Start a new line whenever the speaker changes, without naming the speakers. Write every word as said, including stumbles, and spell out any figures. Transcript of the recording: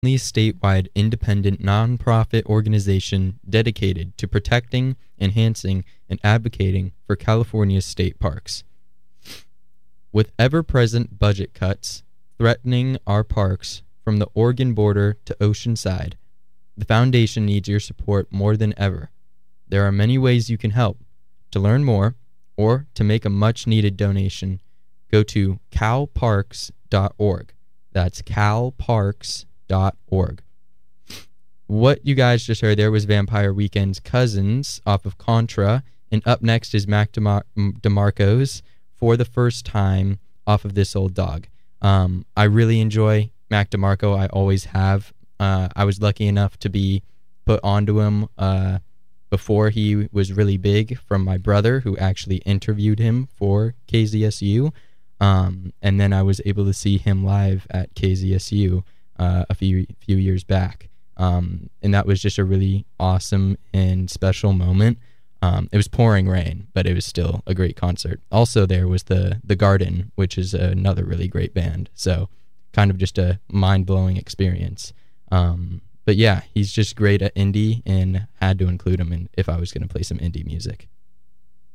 only statewide independent nonprofit organization dedicated to protecting, enhancing, and advocating for California's state parks. With ever-present budget cuts threatening our parks from the Oregon border to Oceanside, the Foundation needs your support more than ever. There are many ways you can help. To learn more, or to make a much-needed donation, go to cal parks dot org. That's cal parks dot org. What you guys just heard there was Vampire Weekend's Cousins off of Contra, and up next is Mac DeMar- DeMarco's For the First Time off of This Old Dog. Um, I really enjoy Mac DeMarco. I always have. Uh, I was lucky enough to be put onto him uh, before he was really big from my brother, who actually interviewed him for K Z S U. Um, and then I was able to see him live at K Z S U uh, a few few years back. Um, and that was just a really awesome and special moment. Um, it was pouring rain, but it was still a great concert. Also there was the The Garden, which is another really great band. So kind of just a mind-blowing experience. Um, but yeah, he's just great at indie, and had to include him in if I was going to play some indie music.